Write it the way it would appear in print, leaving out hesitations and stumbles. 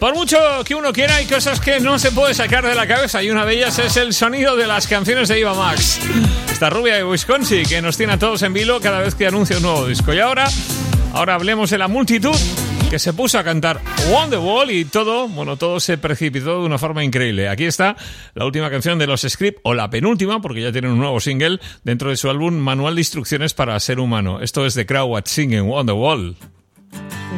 Por mucho que uno quiera, hay cosas que no se puede sacar de la cabeza y una de ellas es el sonido de las canciones de Eva Max. Esta rubia de Wisconsin que nos tiene a todos en vilo cada vez que anuncia un nuevo disco. Y ahora hablemos de la multitud que se puso a cantar Wonderwall y todo se precipitó de una forma increíble. Aquí está la última canción de los Script, o la penúltima, porque ya tienen un nuevo single dentro de su álbum Manual de Instrucciones para Ser Humano. Esto es The Crowd Singing Wonderwall.